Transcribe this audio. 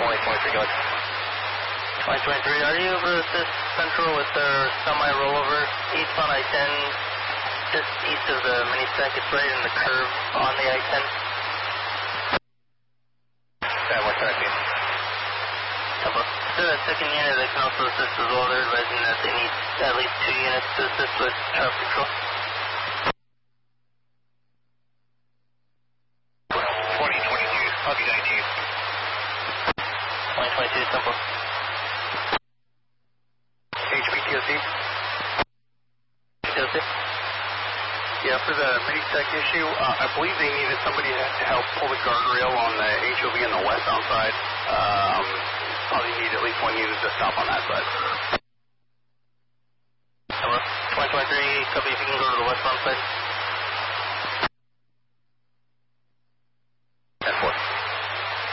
2023, go ahead. 2023, are you over at this central with the semi-rollover eastbound I-10, just east of the mini-stack? It's right in the curve on the I-10. What can I see? So the second unit that can also assist as well, they're advising that they need at least 2 units to assist with traffic control. 2022, I'll be 19. 2022, simple. HPTOC? TOC? Yeah, for the mini-stack issue, I believe they needed somebody to help pull the guardrail on the HOV on the westbound side. Probably need at least 1 unit to stop on that side. Hello, 2023, copy if you can go to the westbound side.